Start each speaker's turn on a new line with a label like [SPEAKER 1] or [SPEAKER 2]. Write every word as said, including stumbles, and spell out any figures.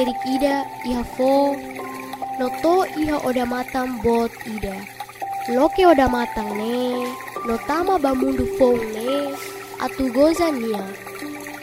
[SPEAKER 1] erik ida iha fo noto iha oda matang bot ida. Loke oda matang ne, notama bamundu fong ne, atu goza nia.